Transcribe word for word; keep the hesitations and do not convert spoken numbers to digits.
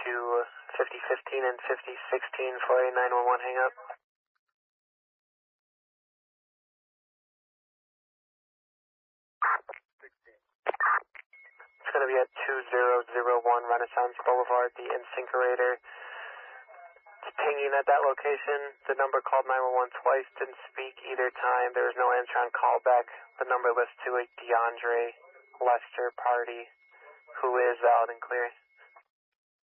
do fifty fifteen and fifty sixteen for a nine one one hang up. It's going to be at two zero zero one Renaissance Boulevard, the Insinkerator. It's pinging at that location. The number called nine one one twice, didn't speak either time. There was no answer on callback. The number lists to a DeAndre Lester Party, who is valid and clear.